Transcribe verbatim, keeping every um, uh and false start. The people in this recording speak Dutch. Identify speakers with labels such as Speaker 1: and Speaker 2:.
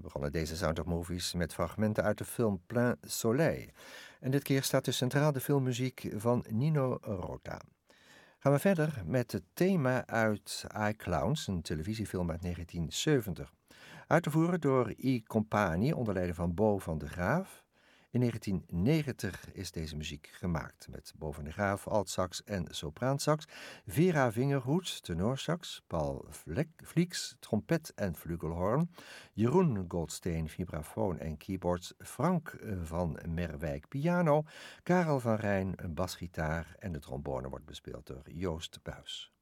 Speaker 1: We begonnen deze Sound of Movies met fragmenten uit de film Plein Soleil. En dit keer staat dus centraal de filmmuziek van Nino Rota. Gaan we verder met het thema uit iClowns, een televisiefilm uit negentien zeventig. Uit te voeren door I Compagni onder leiding van Bo van de Graaf. In negentien negentig is deze muziek gemaakt met Bo van de Graaf, altsax en sopraansax, Vera Vingerhoed, tenorsax, Paul Vlieks, trompet en flugelhorn, Jeroen Goldsteen, vibrafoon en keyboards, Frank van Merwijk, piano, Karel van Rijn, basgitaar en de trombone wordt bespeeld door Joost Buys.